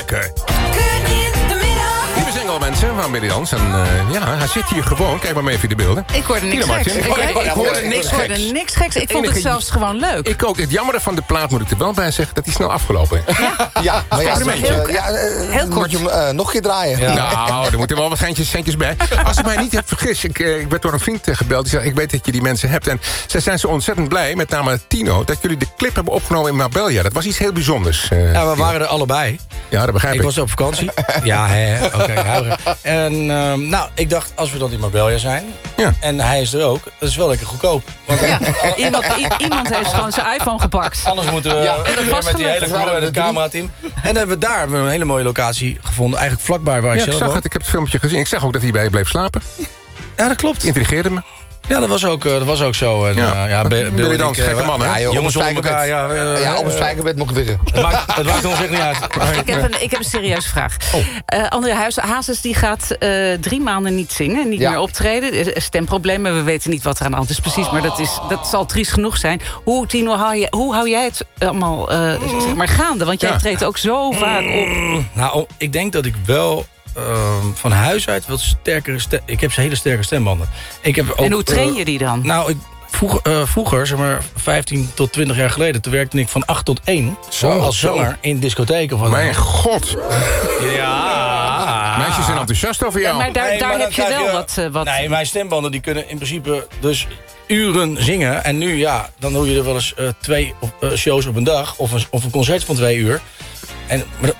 lekker. Nieuwe single, mensen, van Billy Dans. En hij zit hier gewoon. Kijk maar mee even de beelden. Ik hoorde niks geks. Ik hoorde niks geks. Ik vond het zelfs gewoon leuk. Ik ook. Het jammere van de plaat moet ik er wel bij zeggen dat die snel afgelopen is. Ja, maar heel kort. moet je hem nog een keer draaien. Ja. Nou, er moeten wel wat centjes bij. Als ik mij niet heb vergist, ik werd door een vriend gebeld. Die zei, ik weet dat je die mensen hebt. En zij zijn zo ontzettend blij, met name Tino, dat jullie de clip hebben opgenomen in Marbella. Dat was iets heel bijzonders. We waren er allebei. Ja, dat begrijp ik. Ik was op vakantie. Ja, oké. En ik dacht, als we dan in Marbella zijn... Ja. En hij is er ook, dat is wel lekker goedkoop. Want Iemand heeft gewoon zijn iPhone gepakt. anders moeten we met die hele crew en het camerateam. En hebben we daar een hele mooie locatie gevonden. Eigenlijk vlakbij waar ik zelf zag woon. het. Ik heb het filmpje gezien. Ik zag ook dat hij bij je bleef slapen. Ja, dat klopt. Intrigeerde me. Ja, dat was ook zo. En, Billy Dans, gekke man, hè? Jongens onder elkaar. Op een spijkerbed mocht liggen. Het maakt ons echt niet uit. Ik heb een serieuze vraag. André Hazes die gaat 3 maanden niet zingen, niet meer optreden. Stemproblemen, we weten niet wat er aan de hand is precies. Maar dat zal triest genoeg zijn. Tino, hoe hou jij het allemaal gaande? Want jij treedt ook zo vaak op. Nou, ik denk dat ik wel... van huis uit wat sterkere stem. Ik heb hele sterke stembanden. En hoe train je die dan? Nou, vroeger, zeg maar 15 tot 20 jaar geleden... toen werkte ik van 8 tot 1 als zanger in discotheken. Mijn god. Ja. Meisjes zijn enthousiast over jou. Maar daar heb je wel wat... Nee, mijn stembanden die kunnen in principe dus uren zingen. En nu, dan doe je er wel eens 2 shows op een dag... of een concert van 2 uur. En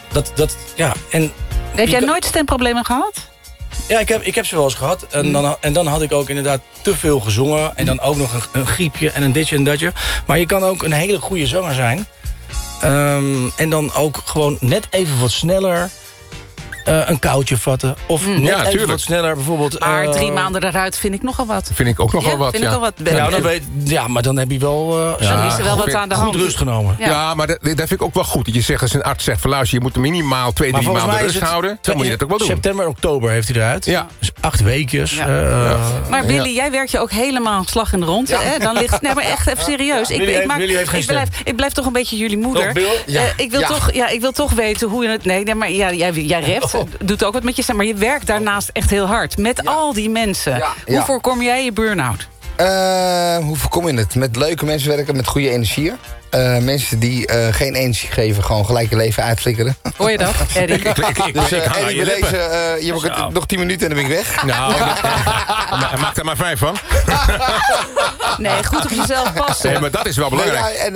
Heb jij nooit stemproblemen gehad? Ja, ik heb ze wel eens gehad. En dan had ik ook inderdaad te veel gezongen. En dan ook nog een griepje en een ditje en datje. Maar je kan ook een hele goede zanger zijn. En dan ook gewoon net even wat sneller... een koudje vatten. Of net even wat sneller bijvoorbeeld... Maar 3 maanden eruit vind ik nogal wat. Vind ik ook nogal wat, maar dan heb je wel... dan is er wel wat aan de hand. Goed rust genomen. Ja, maar dat vind ik ook wel goed. Dat je zegt, als een arts zegt, van luister, je moet minimaal 2-3 maanden rust houden. Dan moet je dat ook wel doen. September, oktober heeft hij eruit. Ja. Dus 8 weekjes. Maar Billy, jij werkt je ook helemaal slag in de rond. Ja. Hè? Dan ligt, nee, maar echt even serieus. Ik blijf toch een beetje jullie moeder. Ik wil toch weten hoe je het... Nee, maar jij rept. Doet ook wat met je stem. Maar je werkt daarnaast echt heel hard. Met al die mensen. Hoe voorkom jij je burn-out? Hoe voorkom je het? Met leuke mensen werken, met goede energie. Mensen die geen energie geven, gewoon gelijk je leven uitflikkeren. Hoor je dat, Eddie? Eddie, bij deze, je hebt nog 10 minuten en dan ben ik weg. Nou, maak er maar 5 van. Nee, goed op jezelf passen. Nee, maar dat is wel belangrijk.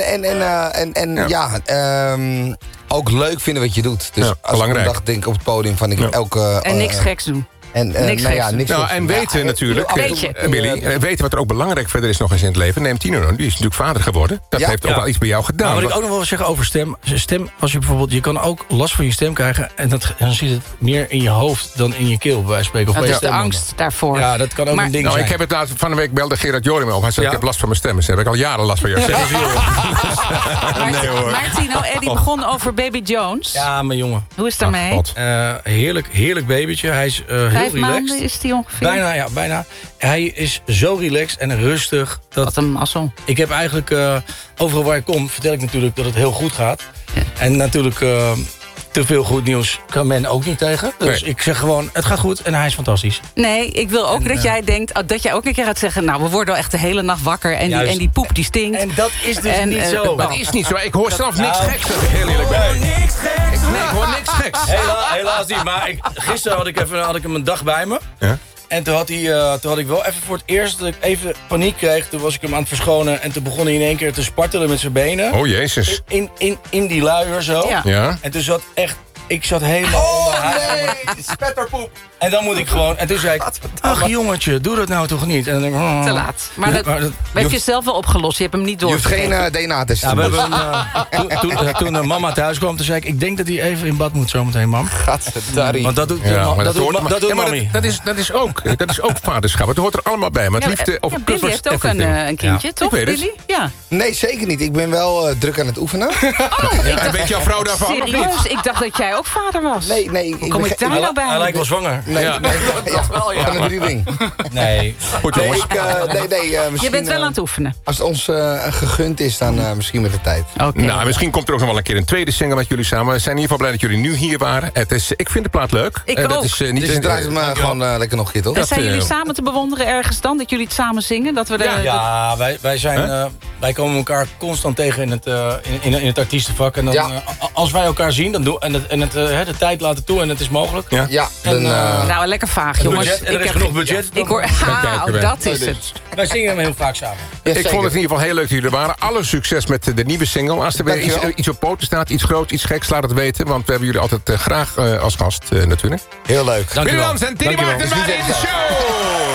Ook leuk vinden wat je doet. Dus als ik een dag denk op het podium van elke... En niks geks doen. Niks en weten natuurlijk, Billy, weten wat er ook belangrijk verder is nog eens in het leven. Neem Tino, die is natuurlijk vader geworden. Dat heeft ook wel iets bij jou gedaan. Nou, wat ik ook nog wel zeggen over stem. Als je bijvoorbeeld, je kan ook last van je stem krijgen. En dan zit het meer in je hoofd dan in je keel, bij wijze van spreken. Of dat is de angst daarvoor. Ja, dat kan ook een ding zijn. Ik heb het van de week belde Gerard Jorim op. Hij zei, ik heb last van mijn stem. Dus heb ik al jaren last van je stem. Maar Tino, Eddie begon over Baby Jones. Ja, mijn jongen. Hoe is het daarmee? Heerlijk babytje. Hij is heel 5 relaxed. maanden is die ongeveer? Bijna. Hij is zo relaxed en rustig. Wat een mazzel. Ik heb eigenlijk, overal waar ik kom, vertel ik natuurlijk dat het heel goed gaat. Ja. En natuurlijk, te veel goed nieuws kan men ook niet tegen. Dus ik zeg gewoon, het gaat goed en hij is fantastisch. Nee, ik wil ook dat jij denkt, dat jij ook een keer gaat zeggen... nou, we worden al echt de hele nacht wakker en die poep die stinkt. En dat is dus niet zo. Dat is niet zo. Ik hoor zelf niks geks. Dat ik heel eerlijk ben. Niks geks. Nee, ik hoor niks geks. Helaas niet. Maar gisteren had ik hem een dag bij me. Ja? En toen had ik wel even voor het eerst dat ik even paniek kreeg. Toen was ik hem aan het verschonen. En toen begon hij in één keer te spartelen met zijn benen. Oh, jezus. In die luier zo. Ja. En toen zat echt... Ik zat helemaal spetterpoep. En dan moet ik gewoon... En toen zei ik, ach jongetje, doe dat nou toch niet? En dan denk ik, te laat. Maar dat heb je zelf wel opgelost. Je hebt hem niet door. Je hoeft geen DNA-test te doen. Toen mama thuis kwam, toen zei ik denk dat hij even in bad moet zometeen, mam. Gadverdarrie. Want dat doet mami. Dat is ook vaderschap. Het hoort er allemaal bij. Maar liefde of Billy heeft ook een kindje, toch, Billy? Ja. Nee, zeker niet. Ik ben wel druk aan het oefenen. En weet jouw vrouw daarvan? Serieus? Ik dacht dat jij ook ook vader was. Nee. Hoe kom ik daar nou bij? Hij lijkt wel zwanger. Nee, Ja. dat wel, ja. Van een drieling. Nee. Goed, jongens. Misschien, Je bent wel aan het oefenen. Als het ons gegund is, dan misschien met de tijd. Oké. Nou, misschien komt er ook nog wel een keer een tweede single met jullie samen. We zijn in ieder geval blij dat jullie nu hier waren. Ik vind de plaat leuk. Ik dat ook. is niet Dus draait het maar gewoon lekker nog een keer, toch? En zijn jullie Dat, samen te bewonderen ergens dan? Dat jullie het samen zingen? Dat we Ja, wij komen elkaar constant tegen in het artiestenvak. En dan, Ja. Als wij elkaar zien dan de tijd laten toe en het is mogelijk. Ja. Ja, En, Nou, lekker vaag, jongens. budget, en er is heb genoeg budget. Ik hoor, kijken we. dat is het. Wij zingen hem heel vaak samen. Ja, Ik zeker. vond het in ieder geval heel leuk dat jullie er waren. Alle succes met de nieuwe single. Als er weer Dankjewel. iets op poten staat, iets groots, iets geks, laat het weten. Want we hebben jullie altijd graag als gast natuurlijk. Heel leuk. Dankjewel. Willem en Tini Dankjewel. Maarten waren in de show!